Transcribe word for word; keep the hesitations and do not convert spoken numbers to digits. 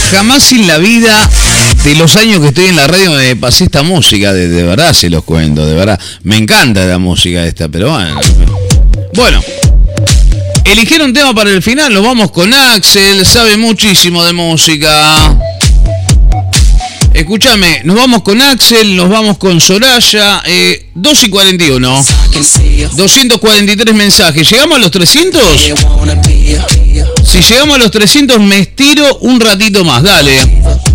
Jamás en la vida de los años que estoy en la radio me pasé esta música, de, de verdad se los cuento, de verdad. Me encanta la música esta, pero bueno. Bueno, eligieron tema para el final, nos vamos con Axel, sabe muchísimo de música. Escúchame, nos vamos con Axel, nos vamos con Soraya, eh, dos y cuarenta y uno. doscientos cuarenta y tres mensajes. ¿Llegamos a los trescientos? Si llegamos a los trescientos me estiro un ratito más, dale.